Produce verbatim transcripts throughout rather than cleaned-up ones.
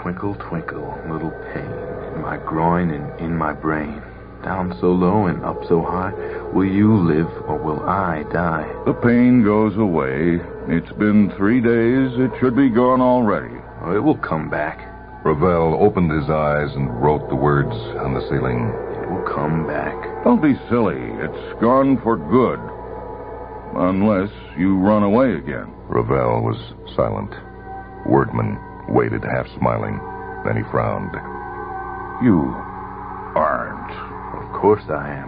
Twinkle, twinkle, little pain in my groin and in my brain. Down so low and up so high, will you live or will I die? The pain goes away. It's been three days. It should be gone already. Oh, it will come back. Ravel opened his eyes and wrote the words on the ceiling. It will come back. Don't be silly. It's gone for good. Unless you run away again. Ravel was silent. Wordman waited, half smiling. Then he frowned. You aren't. Of course I am.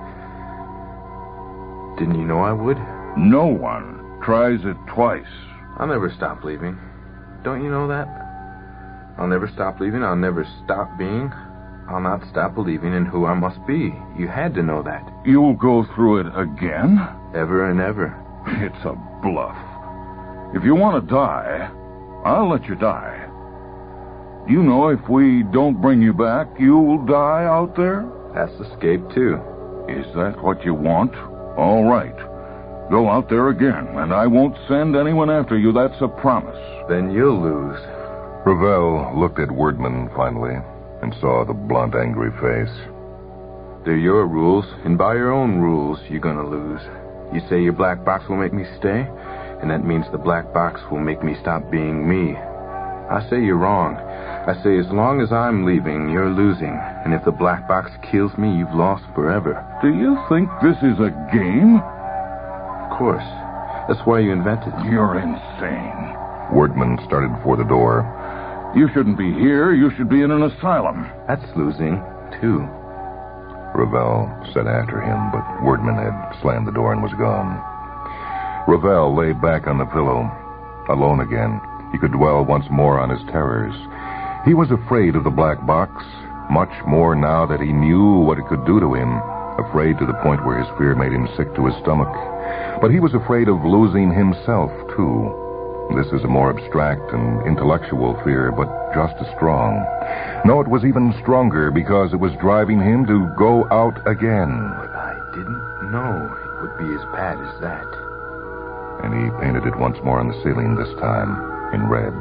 Didn't you know I would? No one tries it twice. I'll never stop leaving. Don't you know that? I'll never stop leaving. I'll never stop being. I'll not stop believing in who I must be. You had to know that. You'll go through it again? Ever and ever. It's a bluff. If you want to die, I'll let you die. You know if we don't bring you back, you'll die out there? That's escape, too. Is that what you want? All right. Go out there again, and I won't send anyone after you. That's a promise. Then you'll lose. Ravel looked at Wordman finally and saw the blunt, angry face. They're your rules, and by your own rules, you're gonna lose. You say your black box will make me stay, and that means the black box will make me stop being me. I say you're wrong. I say as long as I'm leaving, you're losing. And if the black box kills me, you've lost forever. Do you think this is a game? Of course. That's why you invented it. You're insane. Wordman started for the door. You shouldn't be here. You should be in an asylum. That's losing, too. Ravel said after him, but Wordman had slammed the door and was gone. Ravel lay back on the pillow, alone again. He could dwell once more on his terrors. He was afraid of the black box, much more now that he knew what it could do to him, afraid to the point where his fear made him sick to his stomach. But he was afraid of losing himself, too. This is a more abstract and intellectual fear, but just as strong. No, it was even stronger because it was driving him to go out again. But I didn't know it would be as bad as that. And he painted it once more on the ceiling, this time in red.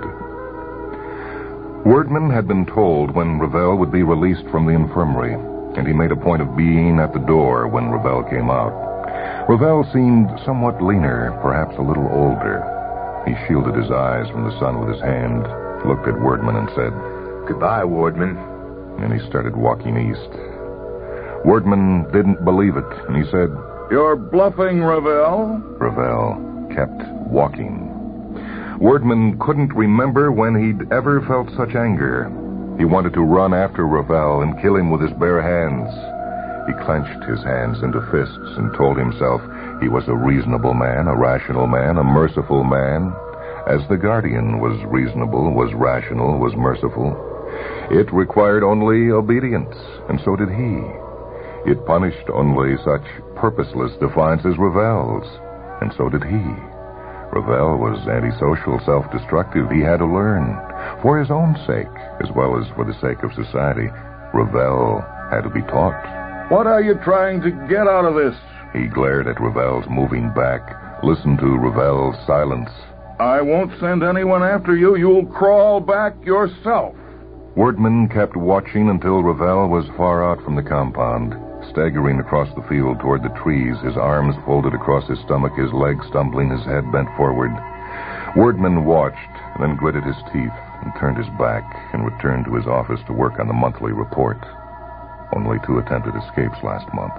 Wordman had been told when Ravel would be released from the infirmary, and he made a point of being at the door when Ravel came out. Ravel seemed somewhat leaner, perhaps a little older. He shielded his eyes from the sun with his hand, looked at Wordman and said, "Goodbye, Wordman." And he started walking east. Wordman didn't believe it, and he said, "You're bluffing, Ravel." Ravel kept walking. Wordman couldn't remember when he'd ever felt such anger. He wanted to run after Ravel and kill him with his bare hands. He clenched his hands into fists and told himself he was a reasonable man, a rational man, a merciful man, as the Guardian was reasonable, was rational, was merciful. It required only obedience, and so did he. It punished only such purposeless defiance as Ravel's, and so did he. Ravel was antisocial, self-destructive. He had to learn, for his own sake, as well as for the sake of society. Ravel had to be taught. What are you trying to get out of this? He glared at Ravel's moving back, listened to Ravel's silence. I won't send anyone after you. You'll crawl back yourself. Wordman kept watching until Ravel was far out from the compound, staggering across the field toward the trees, his arms folded across his stomach, his legs stumbling, his head bent forward. Wordman watched, then gritted his teeth and turned his back and returned to his office to work on the monthly report. Only two attempted escapes last month.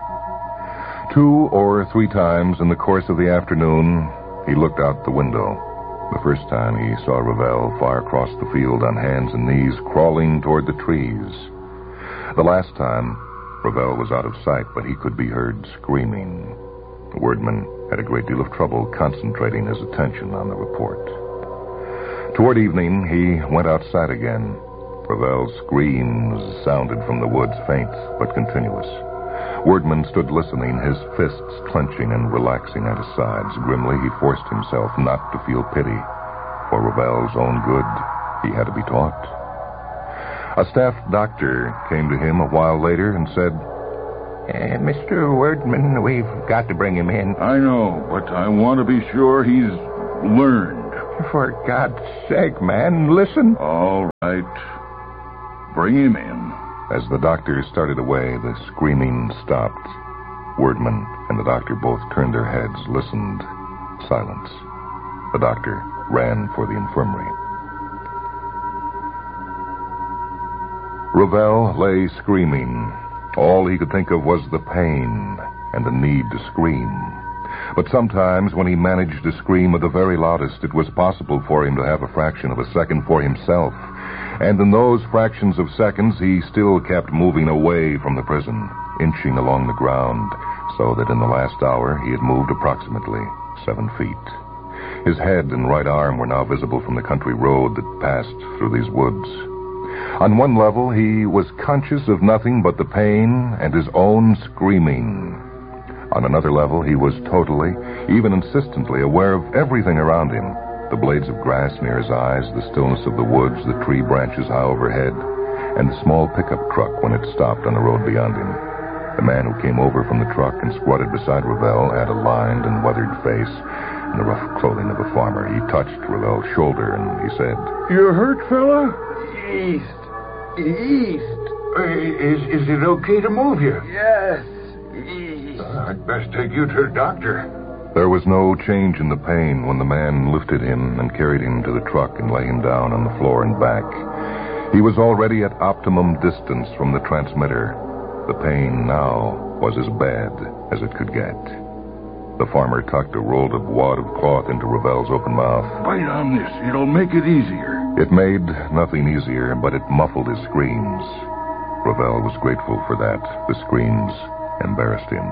Two or three times in the course of the afternoon, he looked out the window. The first time he saw Ravel far across the field on hands and knees, crawling toward the trees. The last time, Ravel was out of sight, but he could be heard screaming. Wordman had a great deal of trouble concentrating his attention on the report. Toward evening, he went outside again. Ravel's screams sounded from the woods, faint but continuous. Wordman stood listening, his fists clenching and relaxing at his sides. Grimly, he forced himself not to feel pity. For Ravel's own good, he had to be taught. A staff doctor came to him a while later and said, uh, Mister Wordman, we've got to bring him in. I know, but I want to be sure he's learned. For God's sake, man, listen. All right. Bring him in. As the doctor started away, the screaming stopped. Wordman and the doctor both turned their heads, listened. Silence. The doctor ran for the infirmary. Ravel lay screaming. All he could think of was the pain and the need to scream. But sometimes when he managed to scream at the very loudest, it was possible for him to have a fraction of a second for himself. And in those fractions of seconds, he still kept moving away from the prison, inching along the ground, so that in the last hour he had moved approximately seven feet. His head and right arm were now visible from the country road that passed through these woods. On one level, he was conscious of nothing but the pain and his own screaming. On another level, he was totally, even insistently, aware of everything around him. The blades of grass near his eyes, the stillness of the woods, the tree branches high overhead, and the small pickup truck when it stopped on the road beyond him. The man who came over from the truck and squatted beside Ravel had a lined and weathered face and the rough clothing of a farmer. He touched Ravel's shoulder and he said, "You hurt, fella?" East. East. Is, is it okay to move you? Yes. East. Uh, I'd best take you to the doctor. There was no change in the pain when the man lifted him and carried him to the truck and lay him down on the floor and back. He was already at optimum distance from the transmitter. The pain now was as bad as it could get. The farmer tucked a rolled up wad of cloth into Ravel's open mouth. Bite on this. It'll make it easier. It made nothing easier, but it muffled his screams. Ravel was grateful for that. The screams embarrassed him.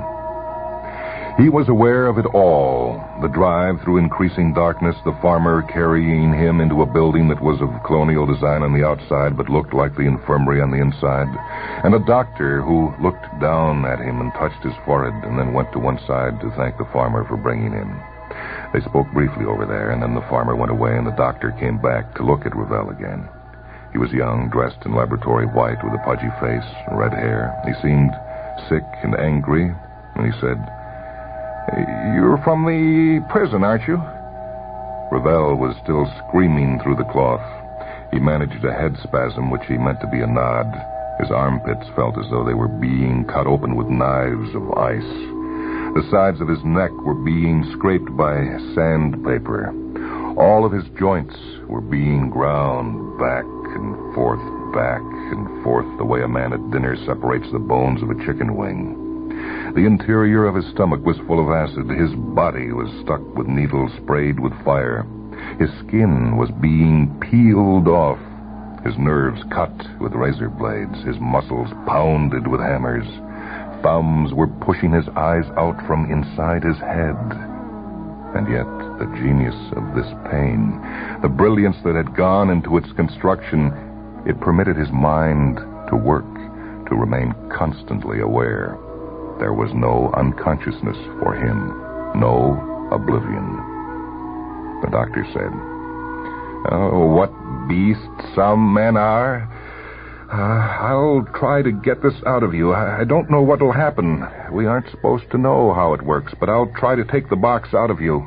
He was aware of it all. The drive through increasing darkness, the farmer carrying him into a building that was of colonial design on the outside but looked like the infirmary on the inside, and a doctor who looked down at him and touched his forehead and then went to one side to thank the farmer for bringing him. They spoke briefly over there, and then the farmer went away and the doctor came back to look at Ravel again. He was young, dressed in laboratory white with a pudgy face and red hair. He seemed sick and angry, and he said, "You're from the prison, aren't you?" Ravel was still screaming through the cloth. He managed a head spasm, which he meant to be a nod. His armpits felt as though they were being cut open with knives of ice. The sides of his neck were being scraped by sandpaper. All of his joints were being ground back and forth, back and forth, the way a man at dinner separates the bones of a chicken wing. The interior of his stomach was full of acid. His body was stuck with needles sprayed with fire. His skin was being peeled off. His nerves cut with razor blades. His muscles pounded with hammers. Thumbs were pushing his eyes out from inside his head. And yet, the genius of this pain, the brilliance that had gone into its construction, it permitted his mind to work, to remain constantly aware. There was no unconsciousness for him, no oblivion. The doctor said, "Oh, what beasts some men are. Uh, I'll try to get this out of you. I, I don't know what'll happen. We aren't supposed to know how it works, but I'll try to take the box out of you."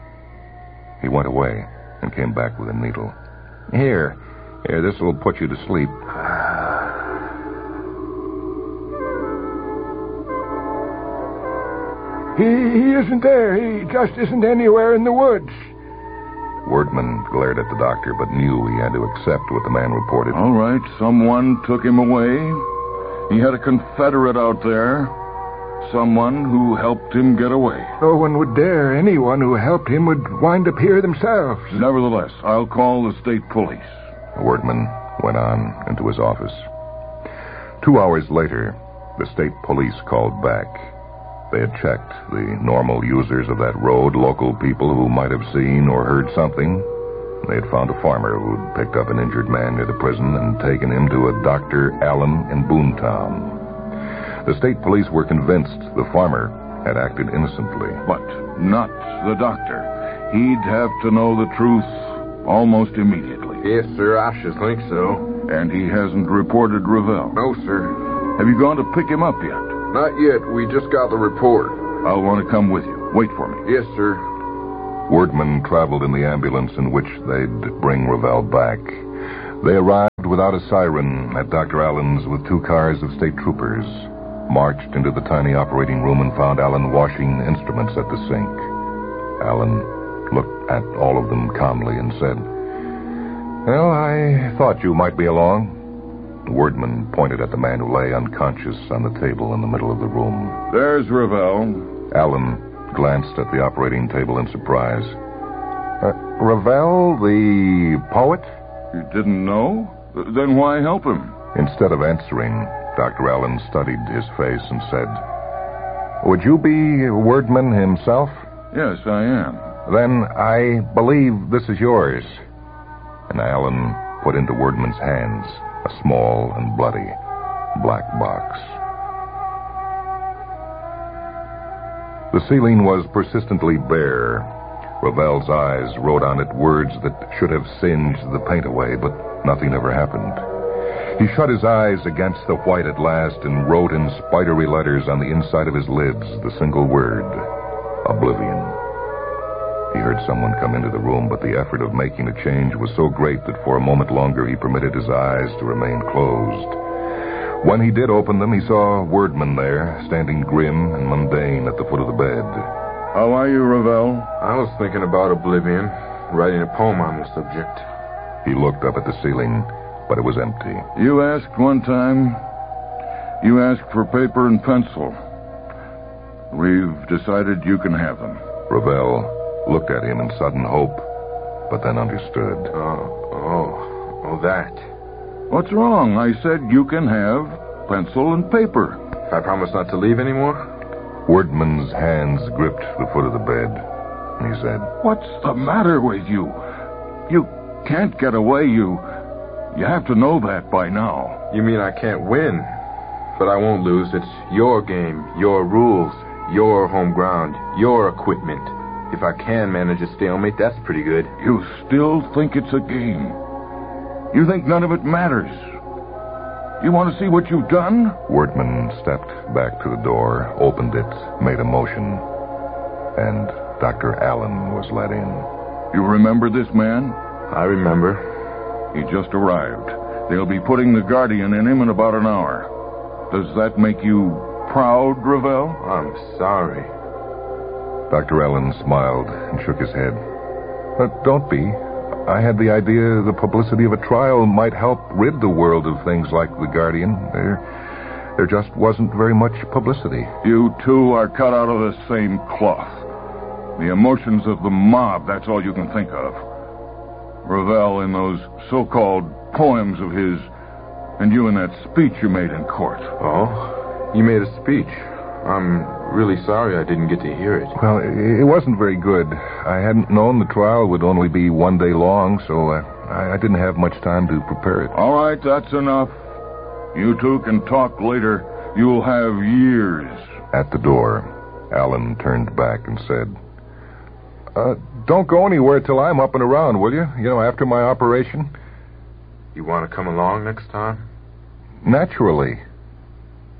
He went away and came back with a needle. Here, here, this will put you to sleep. He, he isn't there. He just isn't anywhere in the woods. Wordman glared at the doctor, but knew he had to accept what the man reported. All right, someone took him away. He had a Confederate out there. Someone who helped him get away. No one would dare. Anyone who helped him would wind up here themselves. Nevertheless, I'll call the state police. Wordman went on into his office. Two hours later, the state police called back. They had checked the normal users of that road, local people who might have seen or heard something. They had found a farmer who'd picked up an injured man near the prison and taken him to a Doctor Allen in Boontown. The state police were convinced the farmer had acted innocently. But not the doctor. He'd have to know the truth almost immediately. Yes, sir, I should think so. And he hasn't reported Ravel. No, sir. Have you gone to pick him up yet? Not yet. We just got the report. I'll want to come with you. Wait for me. Yes, sir. Wordman traveled in the ambulance in which they'd bring Ravel back. They arrived without a siren at Doctor Allen's with two cars of state troopers, marched into the tiny operating room and found Allen washing instruments at the sink. Allen looked at all of them calmly and said, "Well, I thought you might be along." Wordman pointed at the man who lay unconscious on the table in the middle of the room. There's Ravel. Allen glanced at the operating table in surprise. Uh, Ravel, the poet? You didn't know? Then why help him? Instead of answering, Doctor Allen studied his face and said, "Would you be Wordman himself?" Yes, I am. "Then I believe this is yours." And Allen put into Wordman's hands a small and bloody black box. The ceiling was persistently bare. Ravel's eyes wrote on it words that should have singed the paint away, but nothing ever happened. He shut his eyes against the white at last and wrote in spidery letters on the inside of his lids the single word, oblivion. He heard someone come into the room, but the effort of making a change was so great that for a moment longer he permitted his eyes to remain closed. When he did open them, he saw Wordman there, standing grim and mundane at the foot of the bed. How are you, Ravel? I was thinking about oblivion, writing a poem on the subject. He looked up at the ceiling, but it was empty. You asked one time. You asked for paper and pencil. We've decided you can have them. Ravel looked at him in sudden hope, but then understood. Oh, oh, oh, that. What's wrong? I said you can have pencil and paper. I promise not to leave anymore? Wordman's hands gripped the foot of the bed, and he said, What's the matter with you? You can't get away. You, you have to know that by now. You mean I can't win? But I won't lose. It's your game, your rules, your home ground, your equipment. If I can manage a stalemate, that's pretty good. You still think it's a game? You think none of it matters? You want to see what you've done? Wordman stepped back to the door, opened it, made a motion, and Doctor Allen was let in. You remember this man? I remember. He just arrived. They'll be putting the Guardian in him in about an hour. Does that make you proud, Ravel? I'm sorry. Doctor Allen smiled and shook his head. But don't be. I had the idea the publicity of a trial might help rid the world of things like the Guardian. There, there just wasn't very much publicity. You two are cut out of the same cloth. The emotions of the mob, that's all you can think of. Ravel in those so-called poems of his, and you in that speech you made in court. Oh? You made a speech. I'm really sorry I didn't get to hear it. Well, it wasn't very good. I hadn't known the trial would only be one day long, so uh, I didn't have much time to prepare it. All right, that's enough. You two can talk later. You'll have years. At the door, Allen turned back and said, uh, don't go anywhere till I'm up and around, will you? You know, after my operation. You want to come along next time? Naturally.